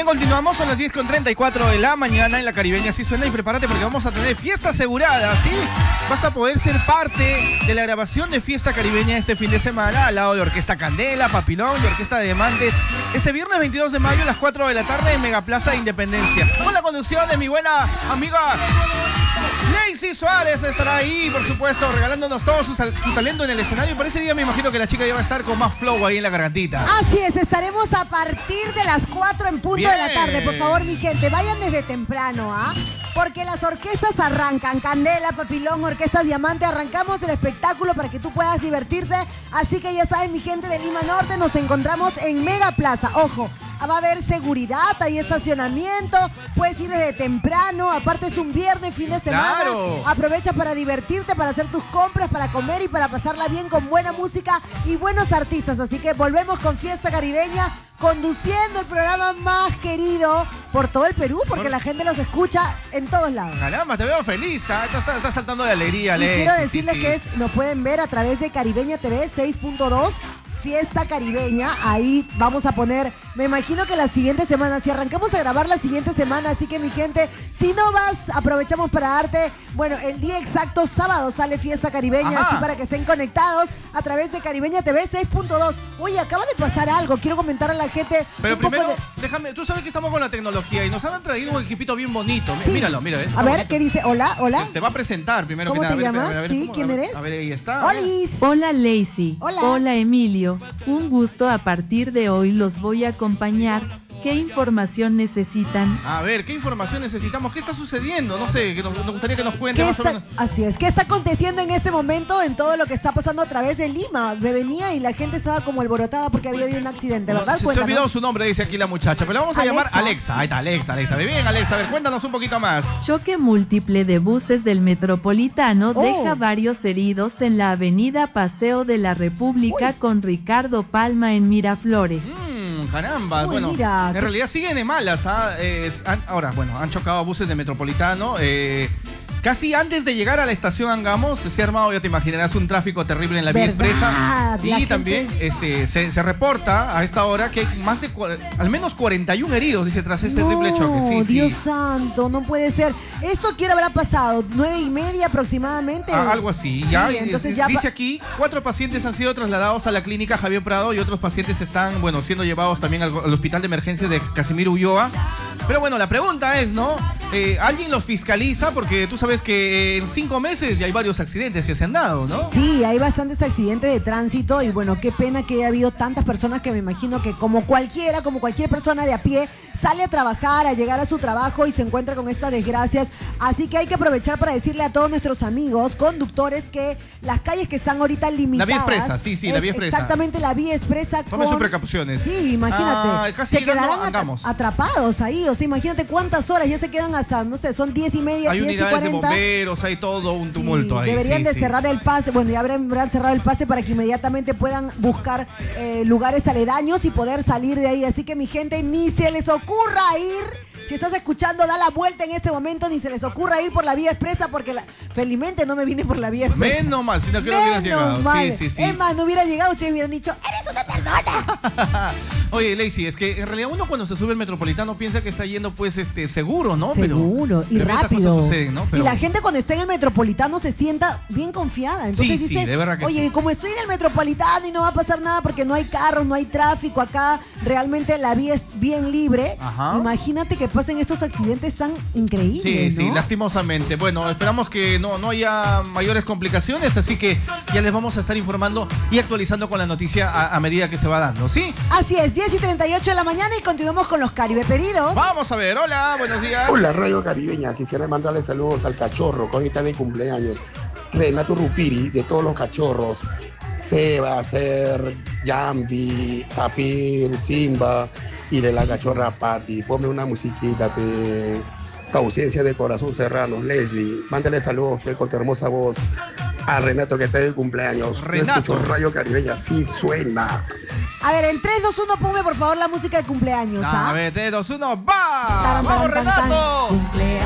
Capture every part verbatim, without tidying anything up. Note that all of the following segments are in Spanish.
continuamos, son las diez con treinta y cuatro de la mañana en la Caribeña. Así suena y prepárate porque vamos a tener fiesta asegurada, ¿sí? Vas a poder ser parte de la grabación de Fiesta Caribeña este fin de semana al lado de Orquesta Candela, Papilón y Orquesta de Diamantes. Este viernes veintidós de mayo a las cuatro de la tarde en Megaplaza de Independencia. Con la conducción de mi buena amiga Lacey Suárez estará ahí, por supuesto, regalándonos todo su, su talento en el escenario. Por ese día me imagino que la chica ya va a estar con más flow ahí en la gargantita. Así es, estaremos a partir de las cuatro en punto Bien. de la tarde. Por favor, mi gente, vayan desde temprano, ¿ah? ¿eh? Porque las orquestas arrancan. Candela, Papilón, Orquesta Diamante. Arrancamos el espectáculo para que tú puedas divertirte. Así que ya saben, mi gente de Lima Norte, nos encontramos en Mega Plaza. Ojo, va a haber seguridad, hay estacionamiento, puedes ir desde temprano, aparte es un viernes, fin de semana. Claro. Aprovecha para divertirte, para hacer tus compras, para comer y para pasarla bien con buena música y buenos artistas. Así que volvemos con Fiesta Caribeña, conduciendo el programa más querido por todo el Perú, porque por... la gente los escucha en todos lados. Caramba, te veo feliz, ¿eh? Estás, estás saltando de alegría, y Ley. quiero decirles sí, sí. que es, nos pueden ver a través de Caribeña T V seis punto dos. Fiesta Caribeña, ahí vamos a poner, me imagino que la siguiente semana, si arrancamos a grabar la siguiente semana, así que mi gente, si no vas, aprovechamos para darte, bueno, el día exacto, sábado sale Fiesta Caribeña, Ajá. así para que estén conectados a través de Caribeña T V seis punto dos. Oye, acaba de pasar algo, quiero comentar a la gente. Pero primero, de... déjame, tú sabes que estamos con la tecnología y nos han traído un equipito bien bonito. Sí. Míralo, mira. A ver, bonito. ¿Qué dice? Hola, hola. Se, se va a presentar primero ¿Cómo que nada. te a ver, llamas? A ver, a ver, Sí, ¿cómo? ¿quién a ver, eres? A ver, ahí está. Olis. Hola Lacey. Hola. Hola Emilio. Un gusto, a partir de hoy los voy a acompañar. ¿Qué información necesitan? A ver, ¿qué información necesitamos? ¿Qué está sucediendo? No sé, que nos, nos gustaría que nos cuente ¿Qué más o está, menos. así es, ¿qué está aconteciendo en este momento en todo lo que está pasando a través de Lima? Me venía y la gente estaba como alborotada porque había habido un accidente, ¿verdad? No, se, se ha olvidado su nombre, dice aquí la muchacha, pero la vamos a Alexa. llamar Alexa. Ahí está, Alexa, Alexa. Bien, Alexa, a ver, cuéntanos un poquito más. Choque múltiple de buses del Metropolitano Oh. deja varios heridos en la avenida Paseo de la República Uy. con Ricardo Palma en Miraflores. Mmm, caramba. Uy, bueno, mira, en qué... realidad siguen de malas. ¿ah? Eh, han, ahora, bueno, han chocado buses de Metropolitano. Eh, Casi antes de llegar a la estación Angamos, se ha armado, ya te imaginarás, un tráfico terrible en la vía expresa. Y la también gente... este, se, se reporta a esta hora que hay más de, al menos cuarenta y uno heridos, dice, tras este no, triple choque. Sí, Dios sí. santo, no puede ser. ¿Esto qué habrá pasado? ¿Nueve y media aproximadamente? Ah, algo así. Ya, sí, entonces ya dice aquí, cuatro pacientes han sido trasladados a la clínica Javier Prado y otros pacientes están, bueno, siendo llevados también al, al hospital de emergencia de Casimiro Ulloa. Pero bueno, la pregunta es, ¿no? Eh, ¿Alguien los fiscaliza? Porque tú sabes que en cinco meses ya hay varios accidentes que se han dado, ¿no? Sí, hay bastantes accidentes de tránsito y bueno, qué pena que haya habido tantas personas que me imagino que como cualquiera, como cualquier persona de a pie, sale a trabajar, a llegar a su trabajo y se encuentra con estas desgracias. Así que hay que aprovechar para decirle a todos nuestros amigos conductores que las calles que están ahorita limitadas... La vía expresa, sí, sí, la vía expresa. Exactamente, la vía expresa. Tomen con... sus precauciones. Sí, imagínate. Ah, casi se quedarán andamos. atrapados ahí. O sea, imagínate cuántas horas, ya se quedan hasta, no sé, son diez y media, hay diez y unidades cuarenta. De bomberos, hay todo un tumulto sí, ahí. Deberían sí, de sí. cerrar el pase, bueno, ya habrán, habrán cerrado el pase para que inmediatamente puedan buscar eh, lugares aledaños y poder salir de ahí. Así que mi gente, ni se les ocurra ir. Si estás escuchando, da la vuelta en este momento, ni se les ocurra ir por la vía expresa, porque la... felizmente no me vine por la vía expresa. Menos mal, si no creo que hubieras llegado. Mal. Sí, sí, sí. Es más, no hubiera llegado, ustedes hubieran dicho, ¡eres una perdona! Oye, Lacey, es que en realidad uno cuando se sube al Metropolitano piensa que está yendo pues este seguro, ¿no? Seguro, pero, y pero rápido. cosas suceden, ¿no? Pero... Y la gente cuando está en el Metropolitano se sienta bien confiada. Entonces sí, dice, sí, de verdad que oye, sí. como estoy en el Metropolitano y no va a pasar nada porque no hay carros, no hay tráfico acá, realmente la vía es bien libre. Ajá. Imagínate que pasen estos accidentes tan increíbles, Sí, sí, ¿no? lastimosamente. Bueno, esperamos que no, no haya mayores complicaciones, así que ya les vamos a estar informando y actualizando con la noticia a, a medida que se va dando, ¿sí? Así es, diez y treinta y ocho de la mañana y continuamos con los Caribe Pedidos. Vamos a ver, hola, buenos días. Hola, Radio Caribeña. Quisiera mandarle saludos al cachorro, que hoy está de cumpleaños. Renato Rupiri, de todos los cachorros. Seba, Fer, Yambi, Tapir, Simba y de la cachorra Patti. Ponme una musiquita de ausencia de corazón serrano. Leslie, mándale saludos pues, con tu hermosa voz a Renato que está de cumpleaños. Renato. Yo escucho Radio Caribeña, sí suena. A ver, en tres, dos, uno, ponme por favor la música de cumpleaños, ¿ah? A ver, tres, dos, uno, ¡va! Taran, ¡Vamos, taran, tan, Renato! tan.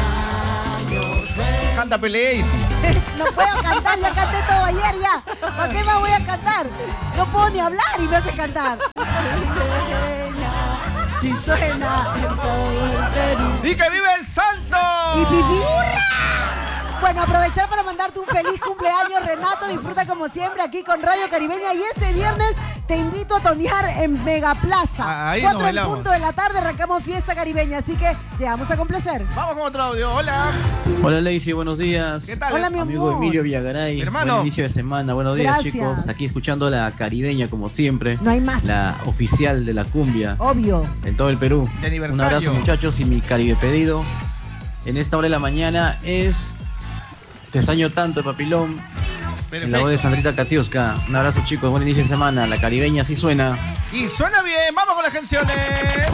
Cumpleaños. Canta Peleis. No puedo cantar, ya canté todo ayer ya. ¿Para qué más voy a cantar? No puedo ni hablar y me hace cantar. Si suena en todo el Perú. ¡Y que vive el santo! ¡Y pipí! Bueno, aprovechar para mandarte un feliz cumpleaños, Renato. Disfruta como siempre aquí con Radio Caribeña. Y este viernes te invito a tonear en Megaplaza. Ahí Cuatro nos en velamos. punto de la tarde arrancamos Fiesta Caribeña. Así que llegamos a complacer. Vamos con otro audio. Hola. Hola Lacey, buenos días. ¿Qué tal? Hola, mi Amigo amor. Emilio Villagaray. Hermano. Buen inicio de semana. Buenos días, Gracias. chicos. Aquí escuchando la Caribeña como siempre. No hay más. La oficial de la cumbia Obvio. en todo el Perú. De aniversario. Un abrazo, muchachos, y mi Caribe pedido en esta hora de la mañana es Te extraño tanto, papilón. Perfecto. En la voz de Sandrita Katiuska. Un abrazo, chicos. Buen inicio de semana. La Caribeña sí suena. Y suena bien. Vamos con las canciones.